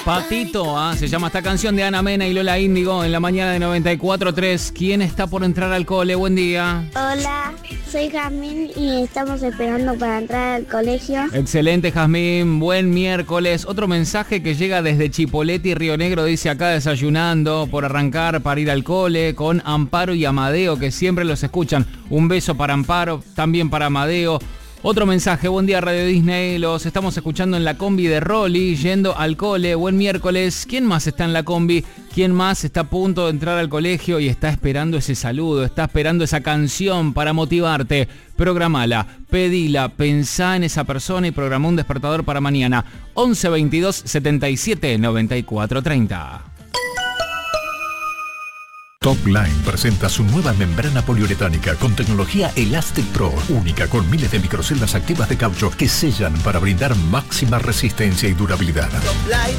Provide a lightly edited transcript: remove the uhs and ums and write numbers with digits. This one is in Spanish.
Patito, se llama esta canción de Ana Mena y Lola Índigo en la mañana de 94.3. ¿Quién está por entrar al cole? Buen día. Hola, soy Jazmín y estamos esperando para entrar al colegio. Excelente, Jazmín. Buen miércoles. Otro mensaje que llega desde Chipoleti, Río Negro, dice acá desayunando por arrancar para ir al cole con Amparo y Amadeo, que siempre los escuchan. Un beso para Amparo, también para Amadeo. Otro mensaje, buen día Radio Disney, los estamos escuchando en la combi de Rolly, yendo al cole, buen miércoles. ¿Quién más está en la combi? ¿Quién más está a punto de entrar al colegio y está esperando ese saludo, está esperando esa canción para motivarte? Programala, pedila, pensá en esa persona y programa un despertador para mañana. 11 22 77 94 30. Topline presenta su nueva membrana poliuretánica con tecnología Elastic Pro, única con miles de microceldas activas de caucho que sellan para brindar máxima resistencia y durabilidad.